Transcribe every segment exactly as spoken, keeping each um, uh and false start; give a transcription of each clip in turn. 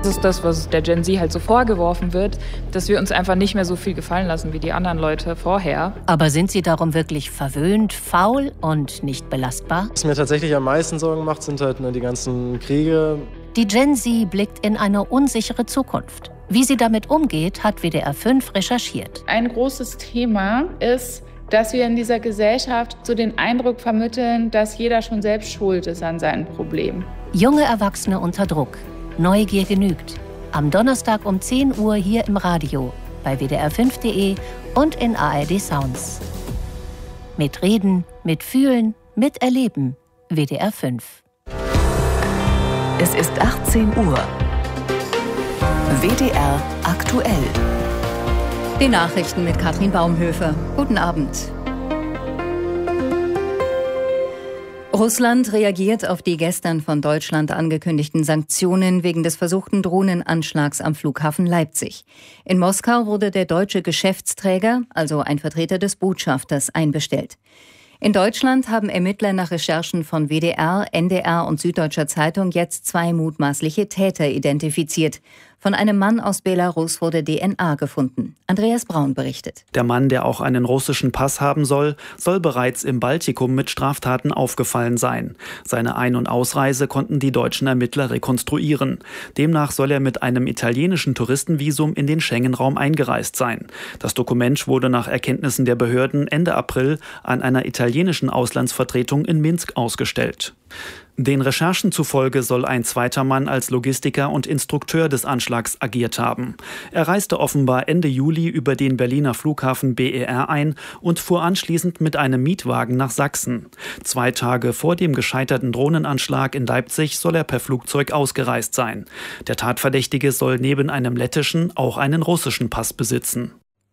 Das ist das, was der Gen Z halt so vorgeworfen wird, dass wir uns einfach nicht mehr so viel gefallen lassen wie die anderen Leute vorher. Aber sind sie darum wirklich verwöhnt, faul und nicht belastbar? Was mir tatsächlich am meisten Sorgen macht, sind halt ne, die ganzen Kriege. Die Gen Z blickt in eine unsichere Zukunft. Wie sie damit umgeht, hat W D R fünf recherchiert. Ein großes Thema ist, dass wir in dieser Gesellschaft so den Eindruck vermitteln, dass jeder schon selbst schuld ist an seinen Problemen. Junge Erwachsene unter Druck. Neugier genügt. Am Donnerstag um zehn Uhr hier im Radio, bei W D R fünf Punkt de und in A R D Sounds. Mit Reden, mit Fühlen, mit Erleben. W D R fünf. Es ist achtzehn Uhr. W D R aktuell. Die Nachrichten mit Katrin Baumhöfer. Guten Abend. Russland reagiert auf die gestern von Deutschland angekündigten Sanktionen wegen des versuchten Drohnenanschlags am Flughafen Leipzig. In Moskau wurde der deutsche Geschäftsträger, also ein Vertreter des Botschafters, einbestellt. In Deutschland haben Ermittler nach Recherchen von W D R, N D R und Süddeutscher Zeitung jetzt zwei mutmaßliche Täter identifiziert. Von einem Mann aus Belarus wurde D N A gefunden. Andreas Braun berichtet. Der Mann, der auch einen russischen Pass haben soll, soll bereits im Baltikum mit Straftaten aufgefallen sein. Seine Ein- und Ausreise konnten die deutschen Ermittler rekonstruieren. Demnach soll er mit einem italienischen Touristenvisum in den Schengen-Raum eingereist sein. Das Dokument wurde nach Erkenntnissen der Behörden Ende April an einer italienischen Auslandsvertretung in Minsk ausgestellt. Den Recherchen zufolge soll ein zweiter Mann als Logistiker und Instrukteur des Anschlags agiert haben. Er reiste offenbar Ende Juli über den Berliner Flughafen B E R ein und fuhr anschließend mit einem Mietwagen nach Sachsen. Zwei Tage vor dem gescheiterten Drohnenanschlag in Leipzig soll er per Flugzeug ausgereist sein. Der Tatverdächtige soll neben einem lettischen auch einen russischen Pass besitzen.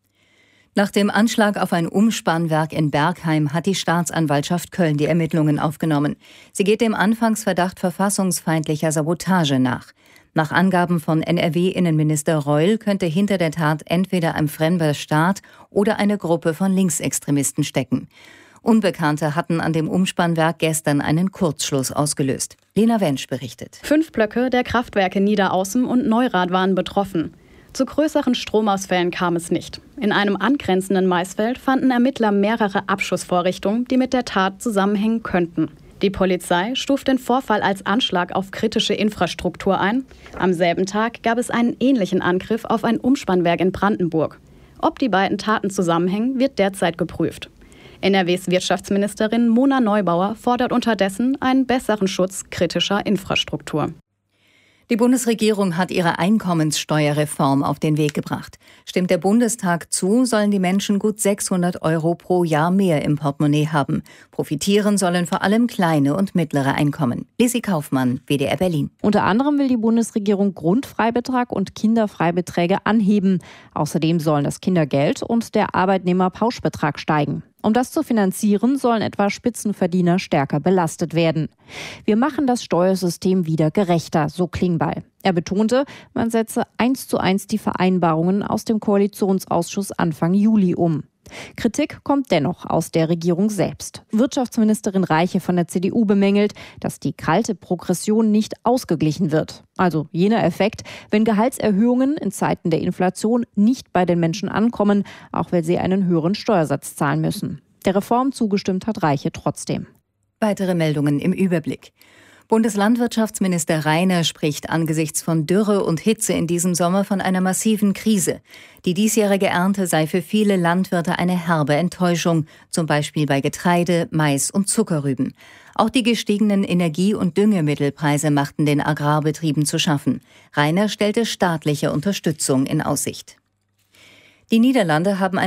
Nach dem Anschlag auf ein Umspannwerk in Bergheim hat die Staatsanwaltschaft Köln die Ermittlungen aufgenommen. Sie geht dem Anfangsverdacht verfassungsfeindlicher Sabotage nach. Nach Angaben von N R W-Innenminister Reul könnte hinter der Tat entweder ein fremder Staat oder eine Gruppe von Linksextremisten stecken. Unbekannte hatten an dem Umspannwerk gestern einen Kurzschluss ausgelöst. Lena Wensch berichtet. Fünf Blöcke der Kraftwerke Niederaußen und Neurath waren betroffen. Zu größeren Stromausfällen kam es nicht. In einem angrenzenden Maisfeld fanden Ermittler mehrere Abschussvorrichtungen, die mit der Tat zusammenhängen könnten. Die Polizei stuft den Vorfall als Anschlag auf kritische Infrastruktur ein. Am selben Tag gab es einen ähnlichen Angriff auf ein Umspannwerk in Brandenburg. Ob die beiden Taten zusammenhängen, wird derzeit geprüft. N R Ws Wirtschaftsministerin Mona Neubauer fordert unterdessen einen besseren Schutz kritischer Infrastruktur. Die Bundesregierung hat ihre Einkommenssteuerreform auf den Weg gebracht. Stimmt der Bundestag zu, sollen die Menschen gut sechshundert Euro pro Jahr mehr im Portemonnaie haben. Profitieren sollen vor allem kleine und mittlere Einkommen. Lisi Kaufmann, W D R Berlin. Unter anderem will die Bundesregierung Grundfreibetrag und Kinderfreibeträge anheben. Außerdem sollen das Kindergeld und der Arbeitnehmerpauschbetrag steigen. Um das zu finanzieren, sollen etwa Spitzenverdiener stärker belastet werden. Wir machen das Steuersystem wieder gerechter, so Klingbeil. Er betonte, man setze eins zu eins die Vereinbarungen aus dem Koalitionsausschuss Anfang Juli um. Kritik kommt dennoch aus der Regierung selbst. Wirtschaftsministerin Reiche von der C D U bemängelt, dass die kalte Progression nicht ausgeglichen wird. Also jener Effekt, wenn Gehaltserhöhungen in Zeiten der Inflation nicht bei den Menschen ankommen, auch weil sie einen höheren Steuersatz zahlen müssen. Der Reform zugestimmt hat Reiche trotzdem. Weitere Meldungen im Überblick. Bundeslandwirtschaftsminister Reiner spricht angesichts von Dürre und Hitze in diesem Sommer von einer massiven Krise. Die diesjährige Ernte sei für viele Landwirte eine herbe Enttäuschung, zum Beispiel bei Getreide, Mais und Zuckerrüben. Auch die gestiegenen Energie- und Düngemittelpreise machten den Agrarbetrieben zu schaffen. Reiner stellte staatliche Unterstützung in Aussicht. Die Niederlande haben